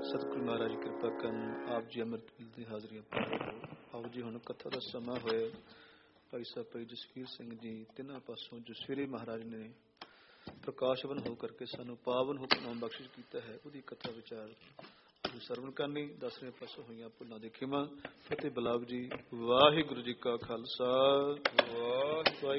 ਸਤਿਗੁਰੂ ਮਹਾਰਾਜ ਕਿਰਪਾ ਕਰਨ। ਆਪ ਜੀ ਅੰਮ੍ਰਿਤ ਵੇਲੇ ਦੀ ਹਾਜ਼ਰੀਆਂ ਪਾਓ। ਆਓ ਜੀ ਹੁਣ ਕਥਾ ਦਾ ਸਮਾਂ ਹੋਇਆ। ਭਾਈ ਸਾਹਿਬ ਭਾਈ ਜਸਵੀਰ ਸਿੰਘ ਜੀ ਤਿੰਨਾਂ ਪਾਸੋਂ ਜੋ ਸਵੇਰੇ ਮਹਾਰਾਜ ਨੇ ਪ੍ਰਕਾਸ਼ਵਨ ਹੋ ਕਰਕੇ ਸਾਨੂੰ ਪਾਵਨ ਹੁਕਮ ਬਖਸ਼ਿਸ਼ ਕੀਤਾ ਹੈ, ਉਹਦੀ ਕਥਾ ਵਿਚਾਰ ਸਰਵਣ ਕਰਨੀ। 10ਵੇਂ ਪਾਸੋਂ ਹੋਈਆਂ ਭੁੱਲਾਂ ਦੇ ਖਿਮਾ। ਫਤਿਹ ਬੁਲਾਵ ਜੀ। ਵਾਹਿਗੁਰੂ ਜੀ ਕਾ ਖਾਲਸਾ, ਵਾਹਿਗੁਰੂ